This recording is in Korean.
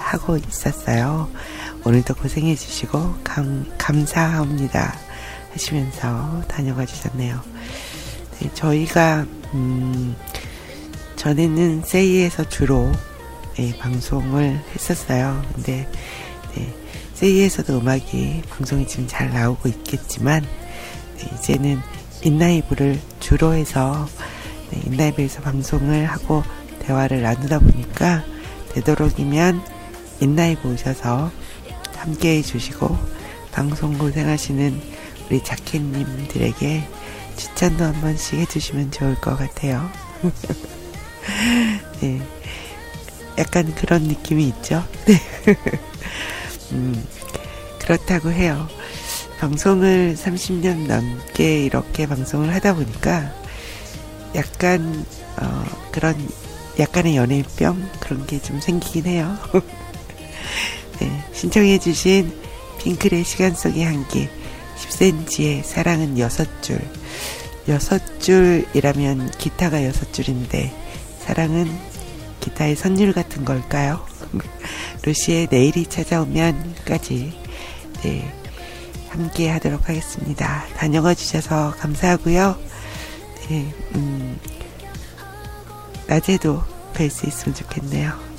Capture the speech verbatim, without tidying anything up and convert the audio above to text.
하고 있었어요. 오늘도 고생해 주시고 감, 감사합니다 하시면서 다녀가 주셨네요. 네, 저희가 음, 전에는 세이에서 주로 네, 방송을 했었어요. 근데 네, 세이에서도 음악이 방송이 지금 잘 나오고 있겠지만 네, 이제는 인라이브를 주로 해서 네, 인라이브에서 방송을 하고 대화를 나누다 보니까 되도록이면 인라이브 오셔서 함께 해주시고 방송 고생하시는 우리 자켓님들에게 추천도 한 번씩 해주시면 좋을 것 같아요. 네, 약간 그런 느낌이 있죠. 네. 음, 그렇다고 해요. 방송을 삼십 년 넘게 이렇게 방송을 하다 보니까 약간 어, 그런 약간의 연예병 그런 게 좀 생기긴 해요. 네, 신청해주신 핑클의 시간 속의 향기 십 센티미터의 사랑은 여섯 줄. 여섯 줄이라면 기타가 여섯 줄인데 사랑은 기타의 선율 같은 걸까요? 루시의 내일이 찾아오면까지 네, 함께 하도록 하겠습니다. 다녀가 주셔서 감사하고요. 네, 음, 낮에도 뵐 수 있으면 좋겠네요.